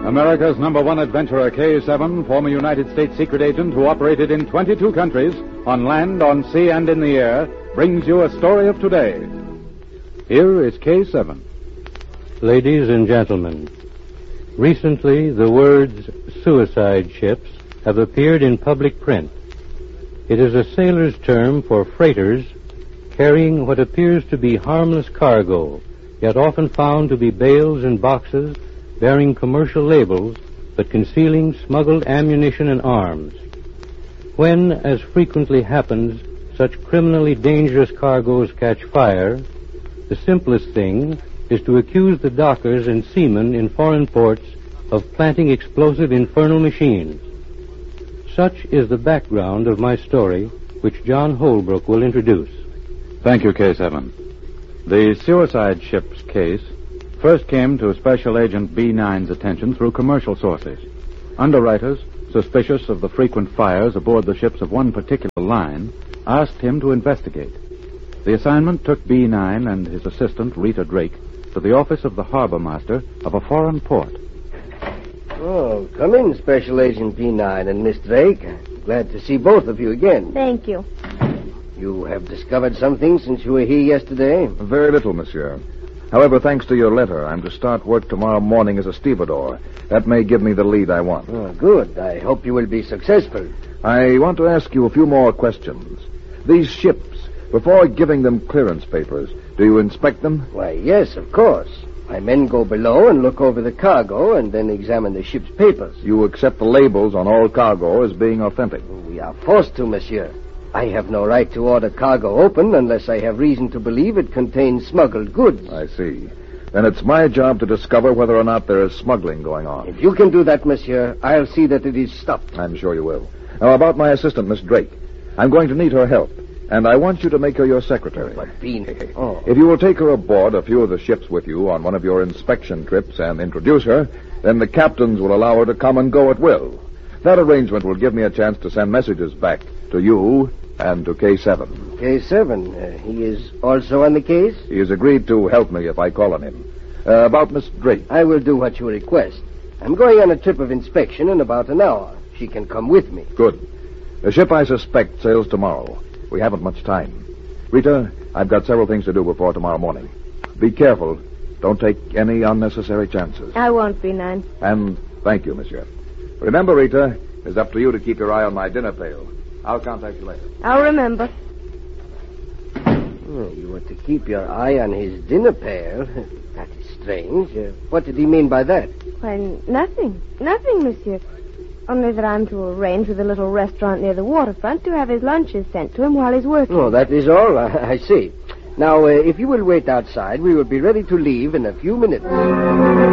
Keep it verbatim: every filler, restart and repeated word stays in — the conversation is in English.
America's number one adventurer, K seven, former United States secret agent who operated in twenty-two countries, on land, on sea, and in the air, brings you a story of today. Here is K seven. Ladies and gentlemen, recently the words suicide ships have appeared in public print. It is a sailor's term for freighters carrying what appears to be harmless cargo, yet often found to be bales and boxes bearing commercial labels, but concealing smuggled ammunition and arms. When, as frequently happens, such criminally dangerous cargoes catch fire, the simplest thing is to accuse the dockers and seamen in foreign ports of planting explosive infernal machines. Such is the background of my story, which John Holbrook will introduce. Thank you, K seven. The suicide ship's case first came to Special Agent B nine's attention through commercial sources. Underwriters, suspicious of the frequent fires aboard the ships of one particular line, asked him to investigate. The assignment took B nine and his assistant, Rita Drake, to the office of the harbor master of a foreign port. Oh, come in, Special Agent B nine and Miss Drake. Glad to see both of you again. Thank you. You have discovered something since you were here yesterday? Very little, monsieur. However, thanks to your letter, I'm to start work tomorrow morning as a stevedore. That may give me the lead I want. Oh, good. I hope you will be successful. I want to ask you a few more questions. These ships, before giving them clearance papers, do you inspect them? Why, yes, of course. My men go below and look over the cargo and then examine the ship's papers. You accept the labels on all cargo as being authentic? We are forced to, monsieur. I have no right to order cargo opened unless I have reason to believe it contains smuggled goods. I see. Then it's my job to discover whether or not there is smuggling going on. If you can do that, monsieur, I'll see that it is stopped. I'm sure you will. Now, about my assistant, Miss Drake. I'm going to need her help, and I want you to make her your secretary. But, Bean... Oh. If you will take her aboard a few of the ships with you on one of your inspection trips and introduce her, then the captains will allow her to come and go at will. That arrangement will give me a chance to send messages back to you and to K seven. K seven? Uh, he is also on the case? He has agreed to help me if I call on him. Uh, about Miss Drake. I will do what you request. I'm going on a trip of inspection in about an hour. She can come with me. Good. The ship I suspect sails tomorrow. We haven't much time. Rita, I've got several things to do before tomorrow morning. Be careful. Don't take any unnecessary chances. I won't be none. And thank you, monsieur. Remember, Rita, it's up to you to keep your eye on my dinner pail. I'll contact you later. I'll remember. Oh, you were to keep your eye on his dinner pail. That is strange. Uh, what did he mean by that? Why, nothing. Nothing, monsieur. Only that I'm to arrange with a little restaurant near the waterfront to have his lunches sent to him while he's working. Oh, that is all. I, I see. Now, uh, if you will wait outside, we will be ready to leave in a few minutes.